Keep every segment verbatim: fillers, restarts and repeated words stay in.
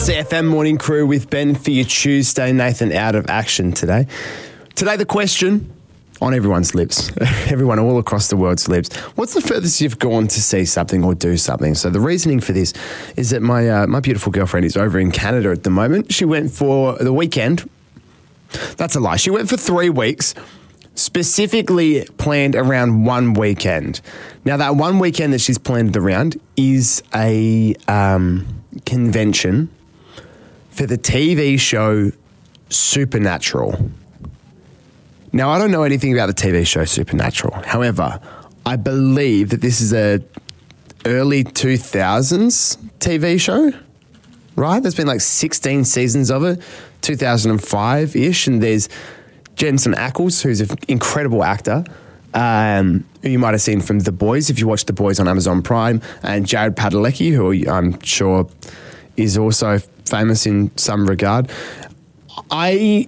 C F M Morning Crew with Ben for your Tuesday. Nathan out of action today. Today the question on everyone's lips, everyone all across the world's lips, what's the furthest you've gone to see something or do something? So the reasoning for this is that my uh, my beautiful girlfriend is over in Canada at the moment. She went for the weekend. That's a lie. She went for three weeks, specifically planned around one weekend. Now that one weekend that she's planned around is a um, convention for the T V show Supernatural. Now, I don't know anything about the T V show Supernatural. However, I believe that this is a early two thousands T V show, right? There's been like sixteen seasons of it, two thousand five-ish, and there's Jensen Ackles, who's an incredible actor, um, who you might have seen from The Boys, if you watch The Boys on Amazon Prime, and Jared Padalecki, who I'm sure is also famous in some regard. I...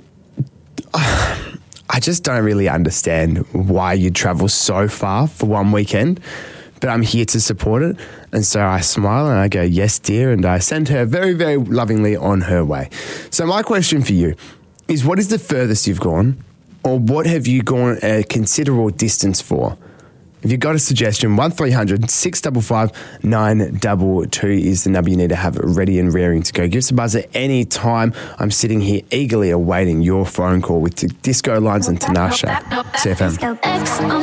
I just don't really understand why you travel so far for one weekend, but I'm here to support it. And so I smile and I go, yes, dear, and I send her very, very lovingly on her way. So my question for you is, what is the furthest you've gone, or what have you gone a considerable distance for? If you've got a suggestion, one three hundred six five five nine two two is the number you need to have ready and raring to go. Give us a buzz at any time. I'm sitting here eagerly awaiting your phone call with Disco Lines and Tinashe. C F M.